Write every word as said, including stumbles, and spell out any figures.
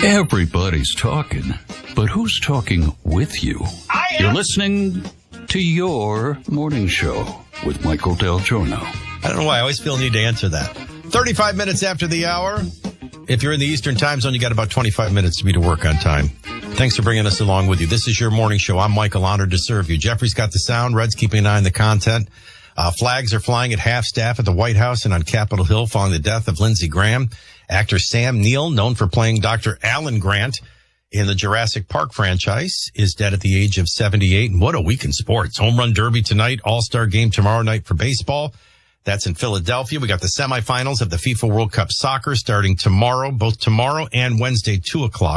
Everybody's talking, but who's talking with you? You're listening to Your Morning Show with Michael Del Giorno. I don't know why I always feel a need to answer that. thirty-five minutes after the hour. If you're in the Eastern time zone, you got about twenty-five minutes to be to work on time. Thanks for bringing us along with you. This is Your Morning Show. I'm Michael, honored to serve you. Jeffrey's got the sound. Red's keeping an eye on the content. Uh, flags are flying at half staff at the White House and on Capitol Hill following the death of Lindsey Graham. Actor Sam Neill, known for playing Doctor Alan Grant in the Jurassic Park franchise, is dead at the age of seventy-eight. And what a week in sports. Home Run Derby tonight, All-Star Game tomorrow night for baseball. That's in Philadelphia. We got the semifinals of the FIFA World Cup Soccer starting tomorrow, both tomorrow and Wednesday, two o'clock.